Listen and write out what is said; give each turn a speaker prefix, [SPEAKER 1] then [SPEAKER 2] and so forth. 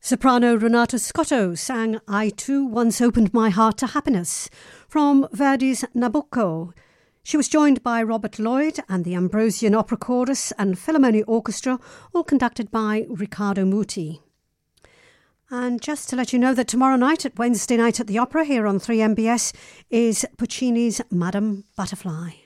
[SPEAKER 1] Soprano Renata Scotto sang I Too Once Opened My Heart to Happiness from Verdi's Nabucco. She was joined by Robert Lloyd and the Ambrosian Opera Chorus and Philharmonic Orchestra, all conducted by Riccardo Muti. And just to let you know that tomorrow night at Wednesday night at the Opera here on 3MBS is Puccini's Madame Butterfly.